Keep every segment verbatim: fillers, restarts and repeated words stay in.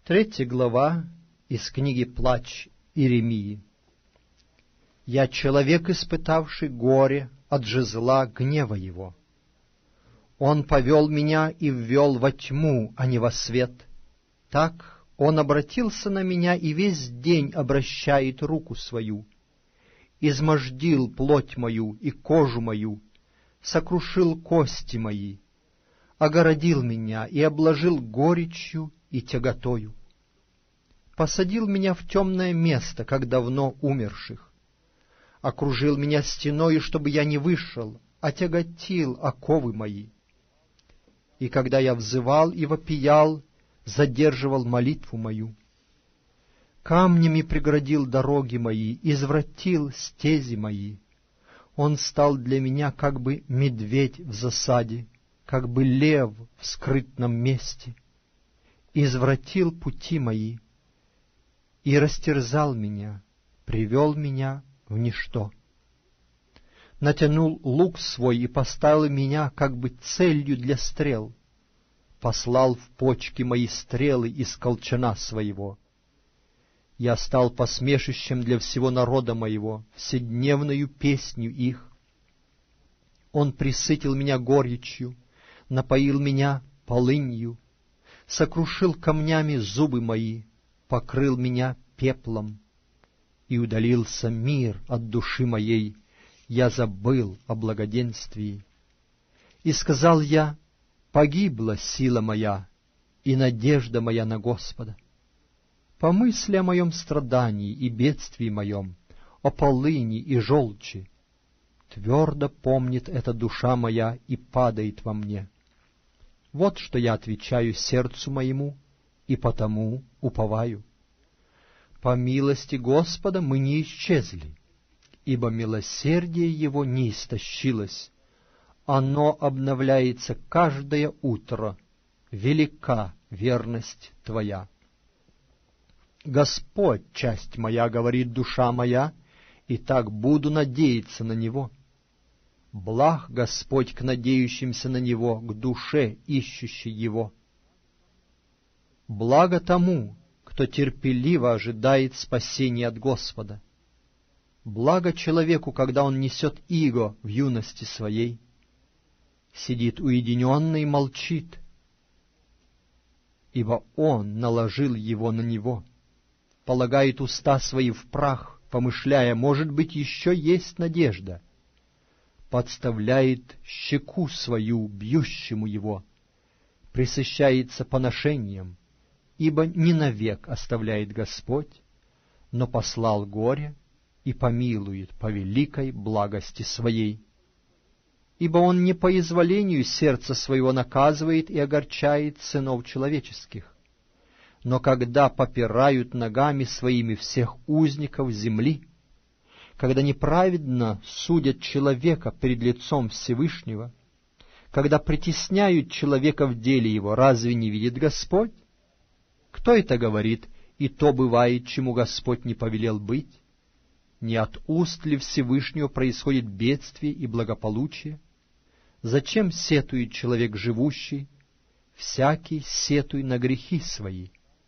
Третья глава из книги «Плач Иеремии». «Я человек, испытавший горе от жезла гнева его. Он повел меня и ввел во тьму, а не во свет. Так он обратился на меня и весь день обращает руку свою. Измождил плоть мою и кожу мою, сокрушил кости мои, огородил меня и обложил горечью и тяготою. Посадил меня в темное место, как давно умерших. Окружил меня стеною, чтобы я не вышел, отяготил оковы мои. И когда я взывал и вопиял, задерживал молитву мою. Камнями преградил дороги мои, извратил стези мои. Он стал для меня как бы медведь в засаде, как бы лев в скрытном месте. Извратил пути мои и растерзал меня, привел меня в ничто. Натянул лук свой и поставил меня как бы целью для стрел. Послал в почки мои стрелы из колчана своего. Я стал посмешищем для всего народа моего, вседневною песнью их. Он присытил меня горечью, напоил меня полынью, сокрушил камнями зубы мои, покрыл меня пеплом, и удалился мир от души моей, я забыл о благоденствии. И сказал я: погибла сила моя и надежда моя на Господа. Помысли о моем страдании и бедствии моем, о полыни и желчи. Твердо помнит эта душа моя и падает во мне. Вот что я отвечаю сердцу моему, и потому уповаю. По милости Господа мы не исчезли, ибо милосердие Его не истощилось. Оно обновляется каждое утро, велика верность Твоя. Господь, часть моя, говорит душа моя, и так буду надеяться на Него. Благ Господь к надеющимся на Него, к душе, ищущей Его. Благо тому, кто терпеливо ожидает спасения от Господа. Благо человеку, когда он несет иго в юности своей, сидит уединенно и молчит, ибо он наложил его на него, полагает уста свои в прах, помышляя, может быть, еще есть надежда, подставляет щеку свою бьющему его, пресыщается поношением, ибо не навек оставляет Господь, но послал горе и помилует по великой благости Своей. Ибо Он не по изволению сердца своего наказывает и огорчает сынов человеческих, но когда попирают ногами своими всех узников земли, когда неправедно судят человека перед лицом Всевышнего, когда притесняют человека в деле его, разве не видит Господь? Кто это говорит, и то бывает, чему Господь не повелел быть? Не от уст ли Всевышнего происходит бедствие и благополучие? Зачем сетует человек живущий? Всякий сетуй на грехи свои.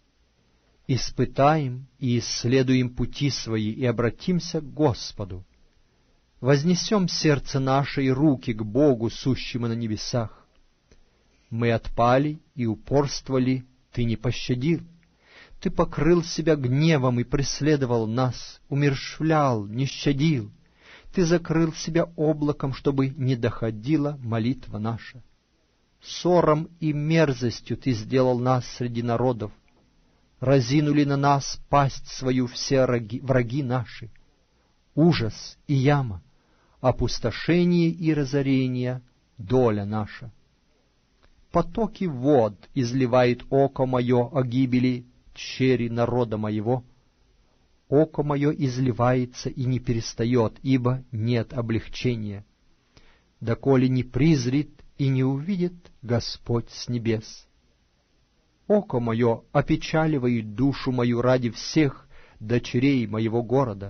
Испытаем и исследуем пути свои, и обратимся к Господу. Вознесем сердце наше и руки к Богу, сущему на небесах. Мы отпали и упорствовали, Ты не пощадил. Ты покрыл себя гневом и преследовал нас, умерщвлял, не щадил. Ты закрыл себя облаком, чтобы не доходила молитва наша. Ссором и мерзостью Ты сделал нас среди народов. Разинули на нас пасть свою все враги, враги наши. Ужас и яма, опустошение и разорение — доля наша. Потоки вод изливает око мое о гибели тщери народа моего. Око мое изливается и не перестает, ибо нет облегчения, доколе не призрит и не увидит Господь с небес. Око мое опечаливает душу мою ради всех дочерей моего города.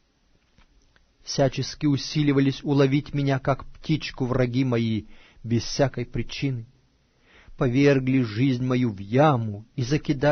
Всячески усиливались уловить меня, как птичку, враги мои, без всякой причины. Повергли жизнь мою в яму и закидали